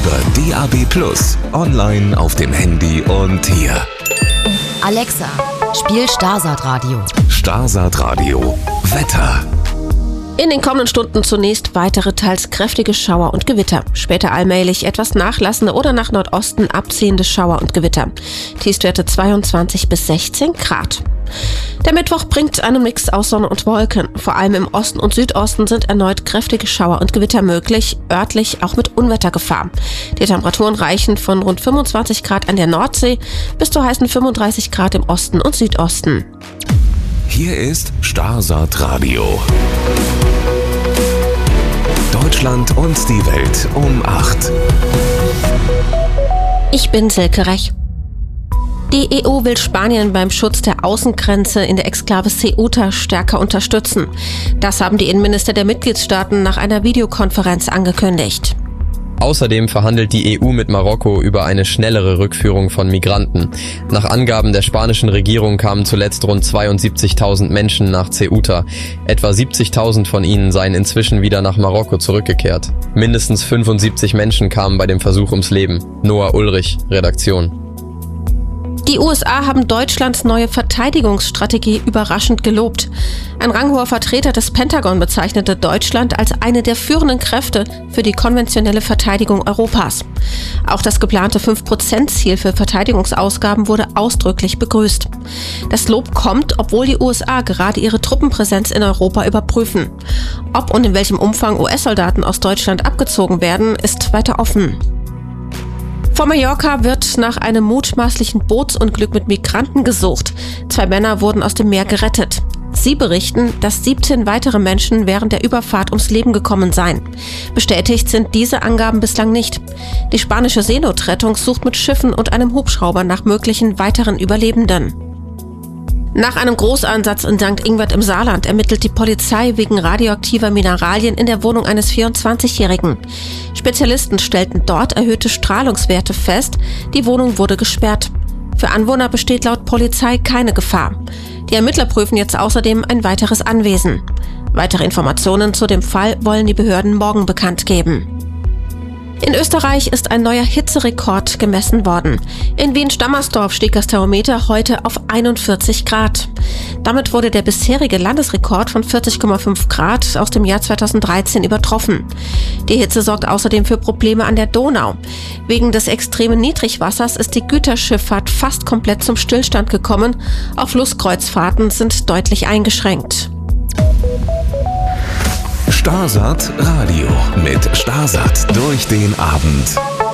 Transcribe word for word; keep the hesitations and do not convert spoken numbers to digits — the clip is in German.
über D A B plus, online auf dem Handy und hier. Alexa, spiel Starsat Radio. Starsat Radio. Wetter. In den kommenden Stunden zunächst weitere teils kräftige Schauer und Gewitter. Später allmählich etwas nachlassende oder nach Nordosten abziehende Schauer und Gewitter. Tiefstwerte zweiundzwanzig bis sechzehn Grad. Der Mittwoch bringt einen Mix aus Sonne und Wolken. Vor allem im Osten und Südosten sind erneut kräftige Schauer und Gewitter möglich, örtlich auch mit Unwettergefahr. Die Temperaturen reichen von rund fünfundzwanzig Grad an der Nordsee bis zu heißen fünfunddreißig Grad im Osten und Südosten. Hier ist Starsat Radio. Deutschland und die Welt um acht. Ich bin Silke Rech. Die E U will Spanien beim Schutz der Außengrenze in der Exklave Ceuta stärker unterstützen. Das haben die Innenminister der Mitgliedstaaten nach einer Videokonferenz angekündigt. Außerdem verhandelt die E U mit Marokko über eine schnellere Rückführung von Migranten. Nach Angaben der spanischen Regierung kamen zuletzt rund zweiundsiebzigtausend Menschen nach Ceuta. Etwa siebzigtausend von ihnen seien inzwischen wieder nach Marokko zurückgekehrt. Mindestens fünfundsiebzig Menschen kamen bei dem Versuch ums Leben. Noah Ulrich, Redaktion. Die U S A haben Deutschlands neue Verteidigungsstrategie überraschend gelobt. Ein ranghoher Vertreter des Pentagon bezeichnete Deutschland als eine der führenden Kräfte für die konventionelle Verteidigung Europas. Auch das geplante fünf Prozent Ziel für Verteidigungsausgaben wurde ausdrücklich begrüßt. Das Lob kommt, obwohl die U S A gerade ihre Truppenpräsenz in Europa überprüfen. Ob und in welchem Umfang U S-Soldaten aus Deutschland abgezogen werden, ist weiter offen. Vor Mallorca wird nach einem mutmaßlichen Bootsunglück mit Migranten gesucht. Zwei Männer wurden aus dem Meer gerettet. Sie berichten, dass siebzehn weitere Menschen während der Überfahrt ums Leben gekommen seien. Bestätigt sind diese Angaben bislang nicht. Die spanische Seenotrettung sucht mit Schiffen und einem Hubschrauber nach möglichen weiteren Überlebenden. Nach einem Großeinsatz in Sankt Ingbert im Saarland ermittelt die Polizei wegen radioaktiver Mineralien in der Wohnung eines vierundzwanzigjährigen. Spezialisten stellten dort erhöhte Strahlungswerte fest. Die Wohnung wurde gesperrt. Für Anwohner besteht laut Polizei keine Gefahr. Die Ermittler prüfen jetzt außerdem ein weiteres Anwesen. Weitere Informationen zu dem Fall wollen die Behörden morgen bekannt geben. In Österreich ist ein neuer Hitzerekord gemessen worden. In Wien-Stammersdorf stieg das Thermometer heute auf einundvierzig Grad. Damit wurde der bisherige Landesrekord von vierzig Komma fünf Grad aus dem Jahr zweitausenddreizehn übertroffen. Die Hitze sorgt außerdem für Probleme an der Donau. Wegen des extremen Niedrigwassers ist die Güterschifffahrt fast komplett zum Stillstand gekommen. Auch Flusskreuzfahrten sind deutlich eingeschränkt. Starsat Radio mit Starsat durch den Abend.